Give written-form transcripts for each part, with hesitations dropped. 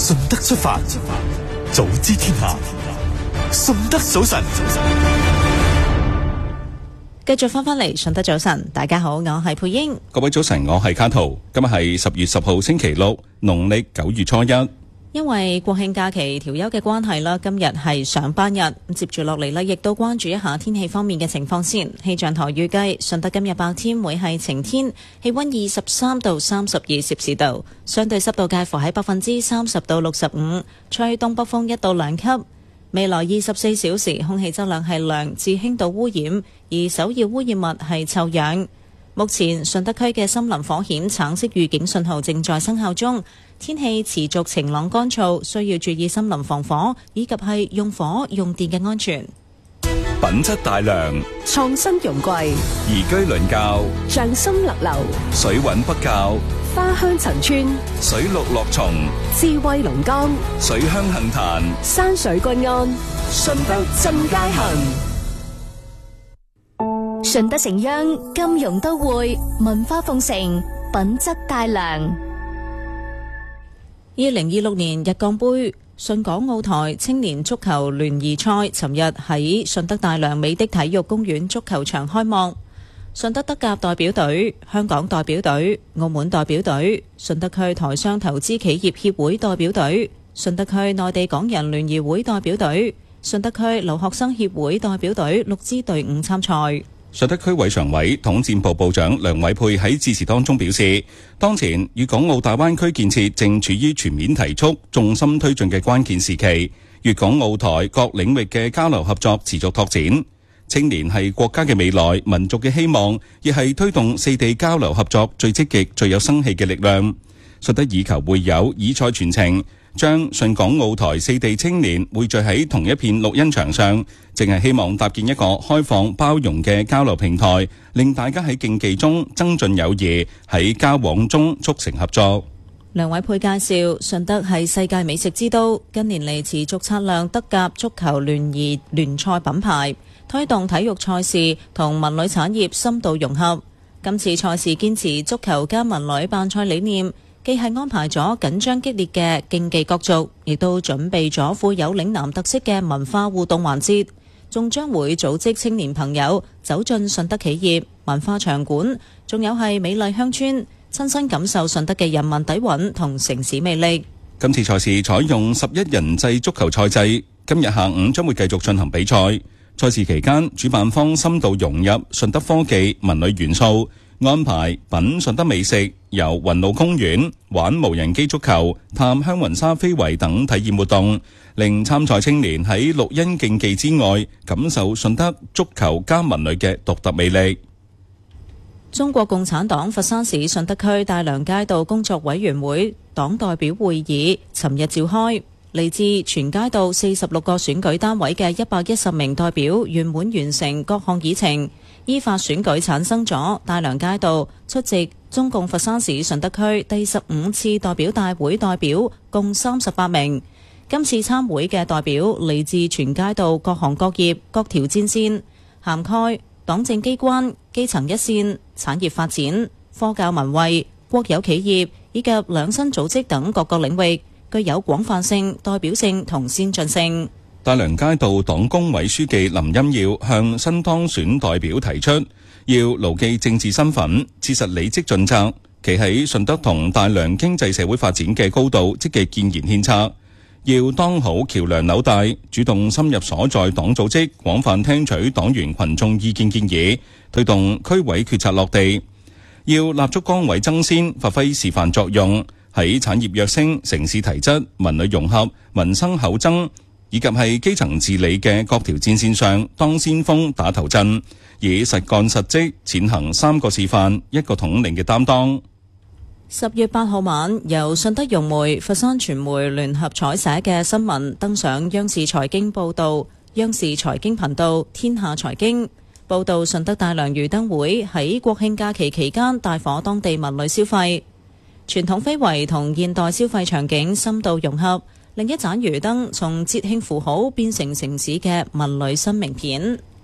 順德出發，早知天下，順德早晨。 繼續翻嚟順德早晨，大家好，我係佩英。 各位早晨，我係卡圖。今日係10月10號星期六，農曆9月初一。 因為國慶假期調休嘅關係啦，今日係上班日。接住落嚟呢，亦都關注一下天氣方面嘅情況先。氣象台預計順德今日白天會係晴天，氣溫23到32攝氏度，相對濕度介乎喺30%到65%，吹東北風1到2級。未來24小時空氣質量係良至輕度污染，而首要污染物係臭氧。目前順德區嘅森林火險橙色預警信號正在生效中，天氣持續晴朗乾燥，需要注意森林防火以及係用火用電嘅安全。 品質大良， 創新容貴， 宜居鄰教， 匠心立流， 水穩不教， 花香陳村， 水綠樂松， 智慧龍崗， 水鄉杏壇， 山水均安，順德進佳行。順德城央金融都會，文化奉承，品質大良。 2026年日港盃順港澳台青年足球聯誼賽尋日喺順德大良美的體育公園足球場開幕。順德德甲代表隊、香港代表隊、澳門代表隊、順德區台商投資企業協會代表隊、順德區內地港人聯誼會代表隊、順德區留學生協會代表隊6支隊伍參賽。 順德區委常委、統戰部部長梁偉沛喺致辭當中表示，當前粵港澳大灣區建設正處於全面提速、重心推進嘅關鍵時期，粵港澳台各領域嘅交流合作持續拓展。青年係國家嘅未來，民族嘅希望，亦係推動四地交流合作最積極、最有生氣嘅力量。順德以球會友，以賽傳情，將順港澳台四地青年匯聚喺同一片綠茵場上，淨係希望搭建一個開放包容嘅交流平台，令大家喺競技中增進友誼，喺交往中促成合作。 梁偉沛介紹，順德係世界美食之都，近年嚟持續擦亮德甲足球聯誼聯賽品牌，推動體育賽事同文旅產業深度融合。今次賽事堅持足球加文旅辦賽理念，既係安排咗緊張激烈嘅競技角逐，亦都準備咗富有嶺南特色嘅文化互動環節，仲將會組織青年朋友走進順德企業、文化場館，仲有係美麗鄉村，親身感受順德嘅人文底蘊同城市魅力。 今次賽事採用11人制足球賽制，今日下午將會繼續進行比賽。賽事期間，主辦方深度融入順德科技、文旅元素，安排品順德美食、遊雲路公園、玩無人機足球、探香雲沙非遺等體驗活動，令參賽青年喺綠茵競技之外，感受順德足球加文旅嘅獨特魅力。 中國共產黨佛山市順德區大良街道工作委員會黨代表會議尋日召開，嚟自全街道46個選舉單位嘅110名代表圓滿完成各項議程，依法選舉產生咗大良街道出席中共佛山市順德區第15次代表大會代表共38名。今次參會嘅代表嚟自全街道各行各業各條戰線，涵蓋黨政機關、基層一線、產業發展、科教文衛、國有企業以及兩新組織等各個領域，具有廣泛性、代表性同先進性。 大良街道黨工委書記林欽耀向新當選代表提出，要牢記政治身份，切實履職盡責，企喺順德同大良經濟社會發展嘅高度，積極建言獻策。要當好橋樑紐帶，主動深入所在黨組織，廣泛聽取黨員群眾意見建議，推動區委決策落地。要立足崗位爭先，發揮示範作用，喺產業躍升、城市提質、文旅融合、民生厚增以及係基層治理嘅各條戰線上當先鋒打頭陣，以實幹實績踐行3個示範、1個統領嘅擔當。 10月8號晚，由順德融媒、佛山傳媒聯合採寫嘅新聞登上央視財經報導、央視財經頻道、天下財經報導，順德大良魚燈會喺國慶假期期間大火當地文旅消費，傳統非遺同現代消費場景深度融合，另一盞魚燈從節慶符號變成城市嘅文旅新名片。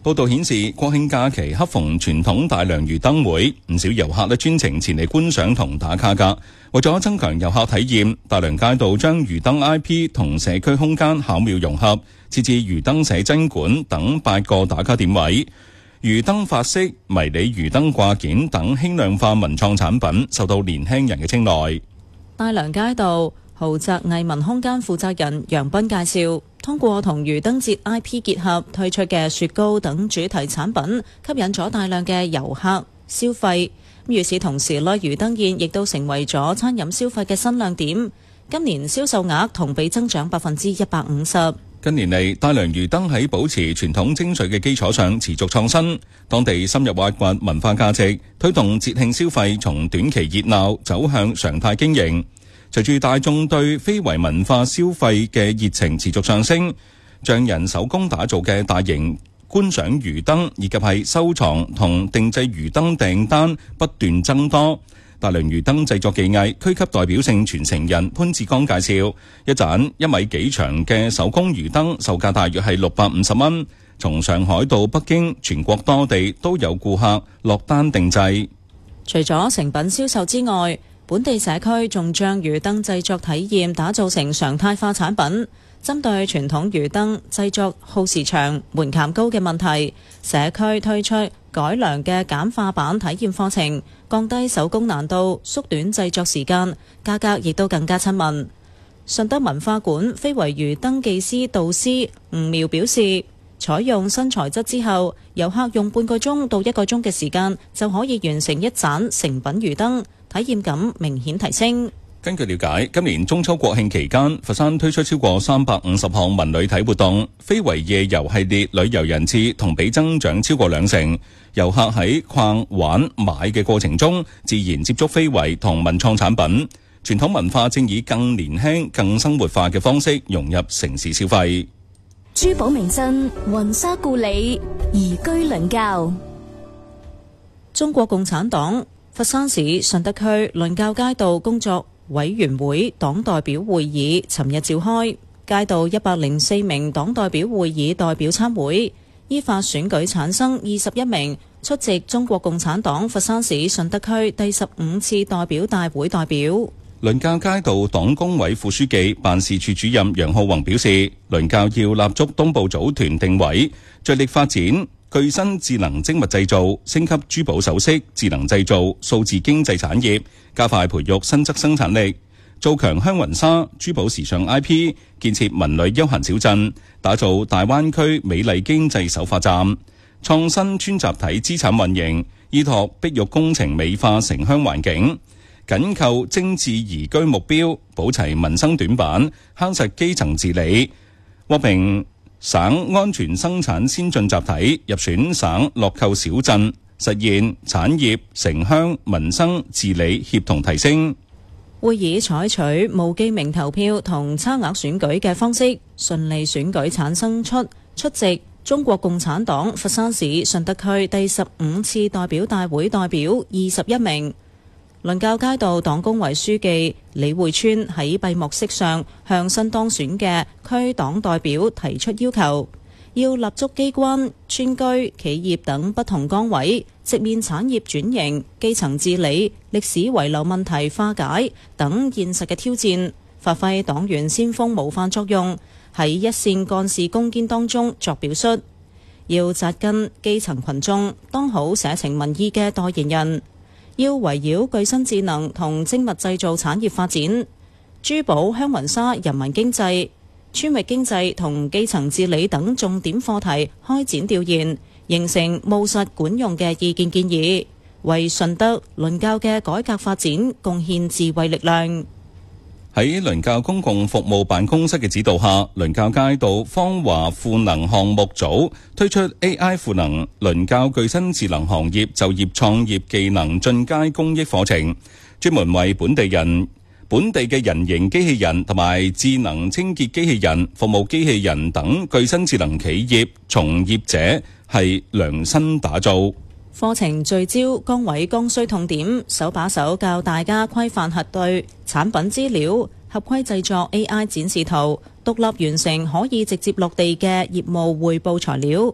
報道顯示，國慶假期恰逢傳統大良魚燈會，唔少遊客專程前嚟觀賞同打卡㗎。為咗增強遊客體驗，大良街道將魚燈 IP 同社區空間巧妙融合，設置魚燈寫真館等8個打卡點位。魚燈發飾、迷你魚燈掛件等輕量化文創產品受到年輕人嘅青睞。 大良街道豪宅藝文空間負責人楊斌介紹，通過同魚燈節 IP 結合推出嘅雪糕等主題產品，吸引咗大量嘅遊客消費。與此同時呢，魚燈宴亦都成為咗餐飲消費嘅新亮點。今年銷售額同比增長150%。 近年嚟，大良魚燈喺保持傳統精髓嘅基礎上持續創新，當地深入挖掘文化價值，推動節慶消費從短期熱鬧走向常態經營。隨住大眾對非遺文化消費嘅熱情持續上升，匠人手工打造嘅大型觀賞魚燈以及係收藏同定製魚燈訂單不斷增多。大良魚燈製作技藝區級代表性傳承人潘志剛介紹，一盞1米幾長嘅手工魚燈售價大約係650蚊，從上海到北京，全國多地都有顧客落單定製。 除咗成品銷售之外，本地社區仲將魚燈製作體驗打造成常態化產品。針對傳統魚燈製作耗時長、門檻高嘅問題，社區推出改良嘅簡化版體驗課程，降低手工難度，縮短製作時間，價格亦都更加親民。順德文化館非遺魚燈技師導師吳苗表示，採用新材質之後，遊客用半個鐘到1個鐘嘅時間就可以完成一盞成品魚燈，體驗感明顯提升。 根據了解，今年中秋國慶期間，佛山推出超過350項文旅體活動，非遺夜遊系列旅遊人次同比增長超過20%。遊客喺逛、玩、買嘅過程中，自然接觸非遺同文創產品，傳統文化正以更年輕、更生活化嘅方式融入城市消費。 珠寶名鎮雲沙故里，宜居倫教。 中國共產黨佛山市順德區倫教街道工作委員會黨代表會議尋日召開，街道104名黨代表會議代表參會，依法選舉產生21名出席中國共產黨佛山市順德區第15次代表大會代表。 倫教街道黨工委副書記、辦事處主任楊浩宏表示，倫教要立足東部組團定位，着力發展具身智能精密製造、升級珠寶首飾、智能製造、數字經濟產業，加快培育新質生產力，做強香雲紗珠寶時尚 IP， 建設文旅休閒小鎮，打造大灣區美麗經濟首發站，創新專集體資產運營，依託碧玉工程美化城鄉環境，緊扣精緻宜居目標，補齊民生短板，夯實基層治理，獲評省安全生產先進集體，入選省樂購小鎮，實現產業城鄉民生治理協同提升。 會議採取無記名投票同差額選舉嘅方式，順利選舉產生出席中國共產黨佛山市順德區第15次代表大會代表21名。倫教街道黨工委書記李匯川喺閉幕式上向新當選嘅區黨代表提出要求，要立足機關、村居、企業等不同崗位，直面產業轉型、基層治理、歷史遺留問題化解等現實嘅挑戰，發揮黨員先鋒模範作用，喺一線幹事攻堅當中作表率，要紮根基層群眾，當好社情民意嘅代言人。要圍繞具身智能同精密製造產業發展、珠寶、香雲紗、人民經濟、村域經濟同基層治理等重點課題開展調研，形成務實管用嘅意見建議，為順德倫教嘅改革發展貢獻智慧力量。 喺倫教公共服務辦公室嘅指導下，倫教街道芳華賦能項目組推出 AI 賦能倫教具身智能行業就業創業技能進階公益課程，專門為本地嘅人形機器人同埋智能清潔機器人、服務機器人等具身智能企業從業者係量身打造。 課程聚焦崗位剛需痛點，手把手教大家規範核對產品資料，合規製作 AI 展示圖，獨立完成可以直接落地嘅業務匯報材料。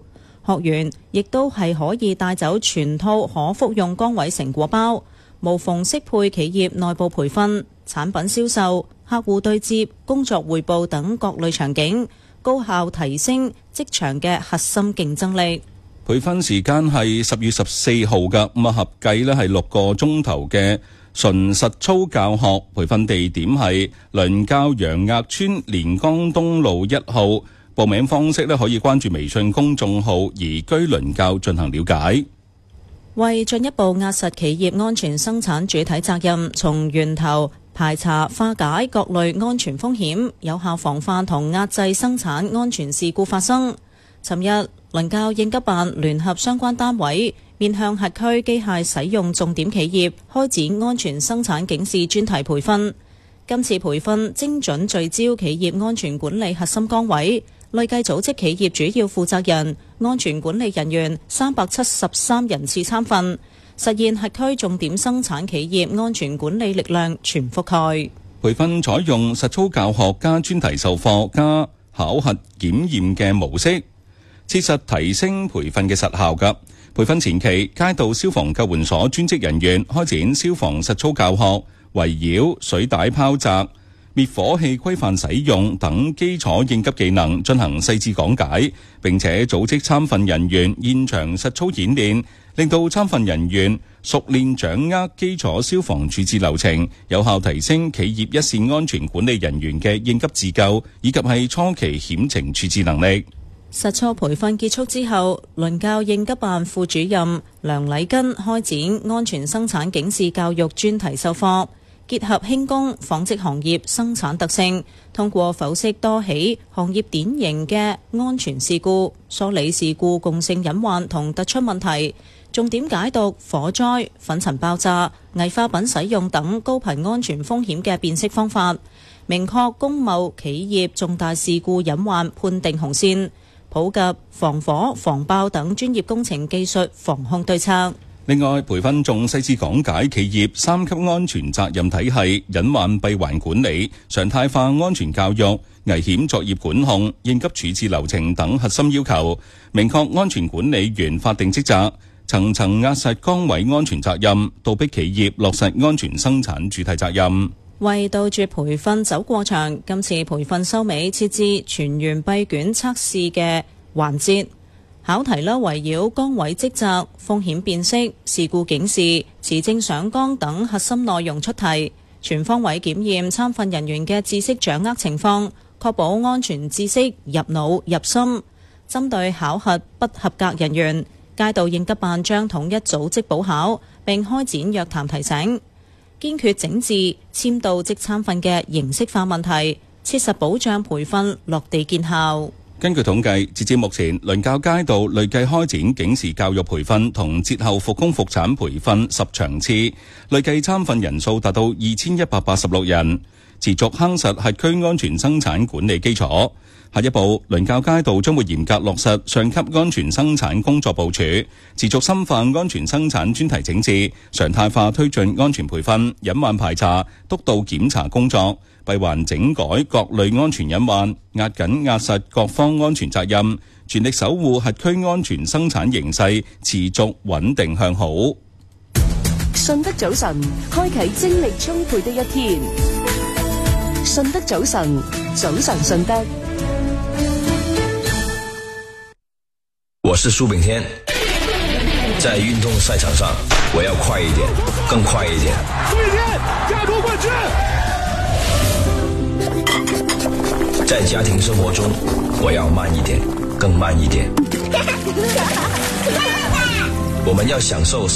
學員亦都係可以帶走全套可復用崗位成果包，無縫適配企業內部培訓、產品銷售、客戶對接、工作匯報等各類場景，高效提升職場嘅核心競爭力。 培訓時間係10月14號㗎，咁合計呢係6個鐘頭嘅純實操教學。培訓地點係倫教楊額村連江東路1號。報名方式呢可以關注微信公眾號移居倫教進行了解。 為進一步壓實企業安全生產主體責任，從源頭排查化解各類安全風險，有效防範同壓制生產安全事故發生。尋日，倫教應急辦聯合相關單位，面向轄區機械使用重點企業開展安全生產警示專題培訓。今次培訓精準聚焦企業安全管理核心崗位，累計組織企業主要負責人、安全管理人員373人次參訓，實現轄區重點生產企業安全管理力量全覆蓋。 培訓採用實操教學加專題授課加考核檢驗嘅模式，切實提升培訓嘅實效㗎。培訓前期，街道消防救援所專職人員開展消防實操教學，圍繞水帶拋擲、滅火器規範使用等基礎應急技能進行細緻講解，並且組織參訓人員現場實操演練，令到參訓人員熟練掌握基礎消防處置流程，有效提升企業一線安全管理人員嘅應急自救以及係初期險情處置能力。 實操培訓結束之後，倫教應急辦副主任梁禮根開展安全生產警示教育專題授課，結合輕工、紡織行業生產特性，通過剖析多起行業典型嘅安全事故，梳理事故共性隱患同突出問題，重點解讀火災、粉塵爆炸、危化品使用等高頻安全風險嘅辨識方法，明確工貿企業重大事故隱患判定紅線，普及防火、防爆等專業工程技術防控對策。 另外，培訓仲細緻講解企業3級安全責任體系、隱患閉環管理、常態化安全教育、危險作業管控、應急處置流程等核心要求，明確安全管理員法定職責，層層壓實崗位安全責任，倒逼企業落實安全生產主體責任。 為杜絕培訓走過場，今次培訓收尾設置全員閉卷測試嘅環節。考題啦，圍繞崗位職責、風險辨識、事故警示、持證上崗等核心內容出題，全方位檢驗參訓人員嘅知識掌握情況，確保安全知識入腦入心。針對考核不合格人員，街道應急辦將統一組織補考，並開展約談提醒，堅決整治簽到即參訓嘅形式化問題，切實保障培訓落地見效。 根據統計，截至目前，倫教街道累計開展警示教育培訓同節後復工復產培訓10場次，累計參訓人數達到2186人，持續夯實轄區安全生產管理基礎。下一步，倫教街道將會嚴格落實上級安全生產工作部署，持續深化安全生產專題整治，常態化推進安全培訓、隱患排查、督導檢查工作，閉環整改各類安全隱患，壓緊壓實各方安全責任，全力守護轄區安全生產形勢持續穩定向好。 順德早晨，開啟精力充沛的一天。順德早晨，早晨順德。 我是蘇炳添，在運動賽場上，我要快一點，更快一點。 蘇炳添，加奪冠軍！ 在家庭生活中，我要慢一點，更慢一點。我們要享受